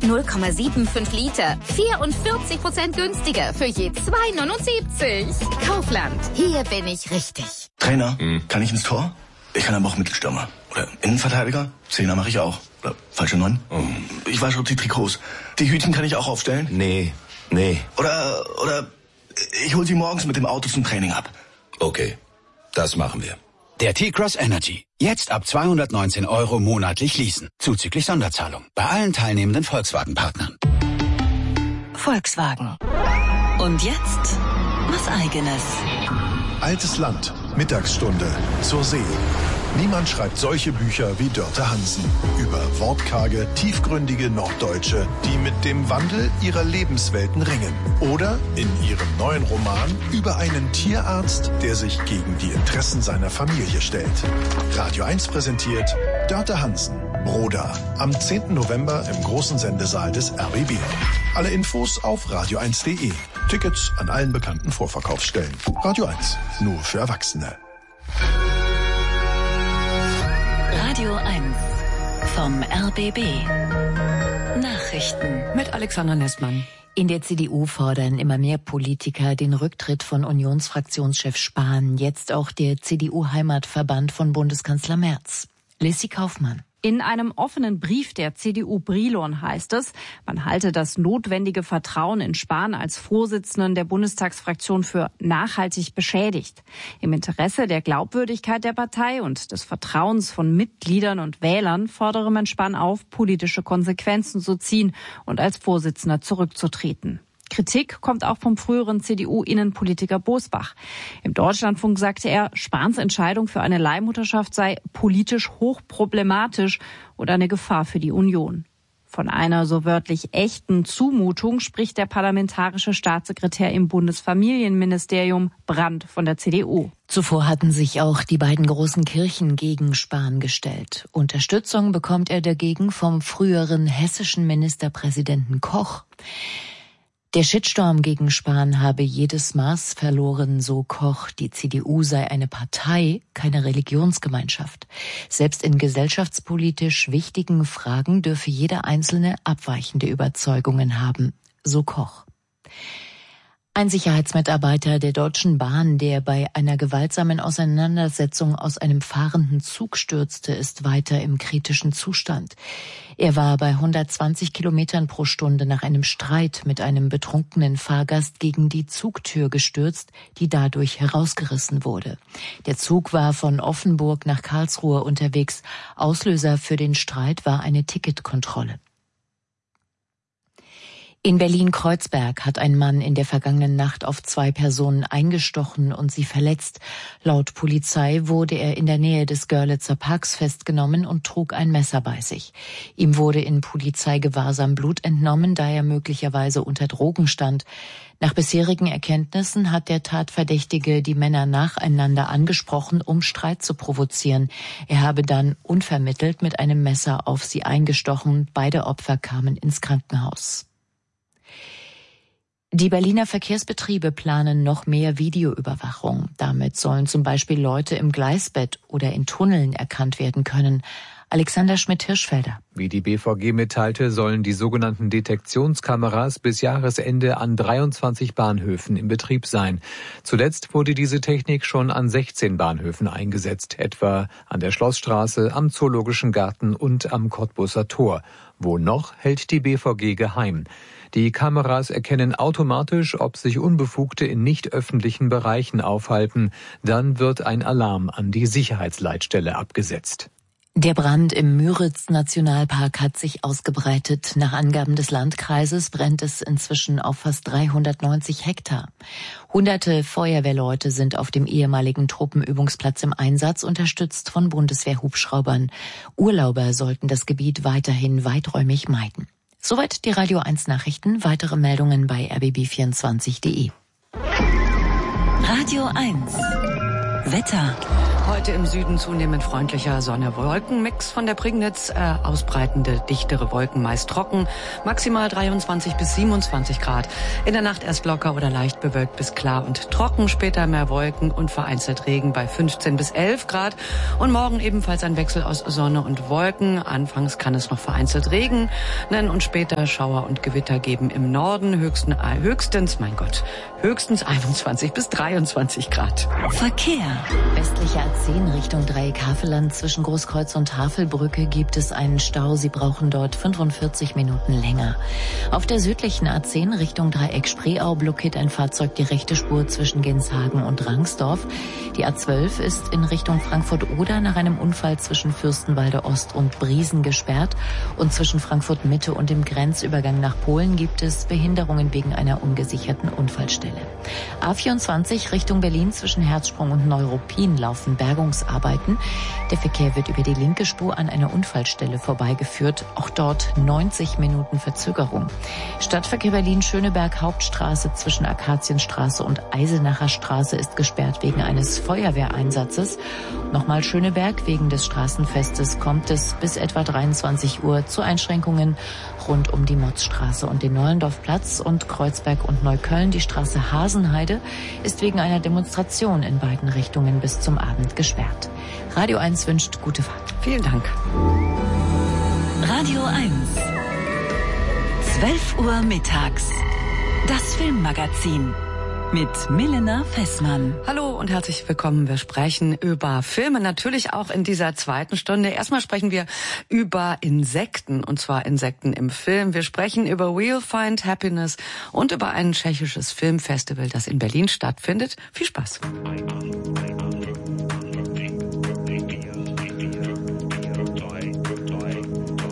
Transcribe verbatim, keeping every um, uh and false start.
null Komma fünfundsiebzig Liter. vierundvierzig Prozent günstiger für je zwei neunundsiebzig. Kaufland. Hier bin ich richtig. Trainer, hm. kann ich ins Tor? Ich kann aber auch Mittelstürmer. Oder Innenverteidiger. Zehner mache ich auch. Oder falsche Neun. Oh. Ich wasche auch die Trikots. Die Hütchen kann ich auch aufstellen? Nee, nee. Oder, oder ich hol sie morgens mit dem Auto zum Training ab. Okay, das machen wir. Der T-Cross Energy. Jetzt ab zweihundertneunzehn Euro monatlich leasen. Zuzüglich Sonderzahlung. Bei allen teilnehmenden Volkswagen-Partnern. Volkswagen. Und jetzt was Eigenes. Altes Land. Mittagsstunde. Zur See. Niemand schreibt solche Bücher wie Dörte Hansen. Über wortkarge, tiefgründige Norddeutsche, die mit dem Wandel ihrer Lebenswelten ringen. Oder in ihrem neuen Roman über einen Tierarzt, der sich gegen die Interessen seiner Familie stellt. Radio eins präsentiert Dörte Hansen, Broda. Am zehnten November im großen Sendesaal des R B B. Alle Infos auf radio eins punkt de. Tickets an allen bekannten Vorverkaufsstellen. Radio eins, nur für Erwachsene. Radio eins vom R B B. Nachrichten mit Alexander Nestmann. In der C D U fordern immer mehr Politiker den Rücktritt von Unionsfraktionschef Spahn. Jetzt auch der C D U-Heimatverband von Bundeskanzler Merz. Lissy Kaufmann. In einem offenen Brief der C D U Brilon heißt es, man halte das notwendige Vertrauen in Spahn als Vorsitzenden der Bundestagsfraktion für nachhaltig beschädigt. Im Interesse der Glaubwürdigkeit der Partei und des Vertrauens von Mitgliedern und Wählern fordere man Spahn auf, politische Konsequenzen zu ziehen und als Vorsitzender zurückzutreten. Kritik kommt auch vom früheren C D U-Innenpolitiker Bosbach. Im Deutschlandfunk sagte er, Spahns Entscheidung für eine Leihmutterschaft sei politisch hochproblematisch und eine Gefahr für die Union. Von einer so wörtlich echten Zumutung spricht der parlamentarische Staatssekretär im Bundesfamilienministerium Brandt von der C D U. Zuvor hatten sich auch die beiden großen Kirchen gegen Spahn gestellt. Unterstützung bekommt er dagegen vom früheren hessischen Ministerpräsidenten Koch. Der Shitstorm gegen Spahn habe jedes Maß verloren, so Koch. Die C D U sei eine Partei, keine Religionsgemeinschaft. Selbst in gesellschaftspolitisch wichtigen Fragen dürfe jeder Einzelne abweichende Überzeugungen haben, so Koch. Ein Sicherheitsmitarbeiter der Deutschen Bahn, der bei einer gewaltsamen Auseinandersetzung aus einem fahrenden Zug stürzte, ist weiter im kritischen Zustand. Er war bei hundertzwanzig Kilometern pro Stunde nach einem Streit mit einem betrunkenen Fahrgast gegen die Zugtür gestürzt, die dadurch herausgerissen wurde. Der Zug war von Offenburg nach Karlsruhe unterwegs. Auslöser für den Streit war eine Ticketkontrolle. In Berlin-Kreuzberg hat ein Mann in der vergangenen Nacht auf zwei Personen eingestochen und sie verletzt. Laut Polizei wurde er in der Nähe des Görlitzer Parks festgenommen und trug ein Messer bei sich. Ihm wurde in Polizeigewahrsam Blut entnommen, da er möglicherweise unter Drogen stand. Nach bisherigen Erkenntnissen hat der Tatverdächtige die Männer nacheinander angesprochen, um Streit zu provozieren. Er habe dann unvermittelt mit einem Messer auf sie eingestochen. Beide Opfer kamen ins Krankenhaus. Die Berliner Verkehrsbetriebe planen noch mehr Videoüberwachung. Damit sollen zum Beispiel Leute im Gleisbett oder in Tunneln erkannt werden können. Alexander Schmidt-Hirschfelder. Wie die B V G mitteilte, sollen die sogenannten Detektionskameras bis Jahresende an dreiundzwanzig Bahnhöfen in Betrieb sein. Zuletzt wurde diese Technik schon an sechzehn Bahnhöfen eingesetzt, etwa an der Schlossstraße, am Zoologischen Garten und am Cottbuser Tor. Wo noch, hält die B V G geheim. Die Kameras erkennen automatisch, ob sich Unbefugte in nicht öffentlichen Bereichen aufhalten. Dann wird ein Alarm an die Sicherheitsleitstelle abgesetzt. Der Brand im Müritz-Nationalpark hat sich ausgebreitet. Nach Angaben des Landkreises brennt es inzwischen auf fast dreihundertneunzig Hektar. Hunderte Feuerwehrleute sind auf dem ehemaligen Truppenübungsplatz im Einsatz, unterstützt von Bundeswehrhubschraubern. Urlauber sollten das Gebiet weiterhin weiträumig meiden. Soweit die Radio eins Nachrichten. Weitere Meldungen bei r b b vierundzwanzig punkt de. Radio eins Wetter. Heute im Süden zunehmend freundlicher Sonne-Wolken-Mix von der Prignitz, äh, ausbreitende, dichtere Wolken, meist trocken, maximal dreiundzwanzig bis siebenundzwanzig Grad. In der Nacht erst locker oder leicht bewölkt bis klar und trocken, später mehr Wolken und vereinzelt Regen bei fünfzehn bis elf Grad. Und morgen ebenfalls ein Wechsel aus Sonne und Wolken. Anfangs kann es noch vereinzelt regnen und später Schauer und Gewitter geben im Norden, höchsten, äh, höchstens, mein Gott, höchstens einundzwanzig bis dreiundzwanzig Grad. Verkehr. Westliche A zehn Richtung Dreieck Havelland zwischen Großkreuz und Havelbrücke gibt es einen Stau. Sie brauchen dort fünfundvierzig Minuten länger. Auf der südlichen A zehn Richtung Dreieck Spreeau blockiert ein Fahrzeug die rechte Spur zwischen Genshagen und Rangsdorf. Die A zwölf ist in Richtung Frankfurt-Oder nach einem Unfall zwischen Fürstenwalde Ost und Briesen gesperrt. Und zwischen Frankfurt Mitte und dem Grenzübergang nach Polen gibt es Behinderungen wegen einer ungesicherten Unfallstelle. A vierundzwanzig Richtung Berlin zwischen Herzsprung und Neuruppin laufen Bergungsarbeiten. Der Verkehr wird über die linke Spur an einer Unfallstelle vorbeigeführt. Auch dort neunzig Minuten Verzögerung. Stadtverkehr Berlin-Schöneberg Hauptstraße zwischen Akazienstraße und Eisenacher Straße ist gesperrt wegen eines Feuerwehreinsatzes. Nochmal Schöneberg, wegen des Straßenfestes kommt es bis etwa dreiundzwanzig Uhr zu Einschränkungen rund um die Motzstraße und den Nollendorfplatz und Kreuzberg und Neukölln. Die Straße Hasenheide ist wegen einer Demonstration in beiden Richtungen bis zum Abend gesperrt. Radio eins wünscht gute Fahrt. Vielen Dank. Radio eins. zwölf Uhr mittags. Das Filmmagazin. Mit Milena Fessmann. Hallo und herzlich willkommen. Wir sprechen über Filme, natürlich auch in dieser zweiten Stunde. Erstmal sprechen wir über Insekten, und zwar Insekten im Film. Wir sprechen über We'll Find Happiness und über ein tschechisches Filmfestival, das in Berlin stattfindet. Viel Spaß.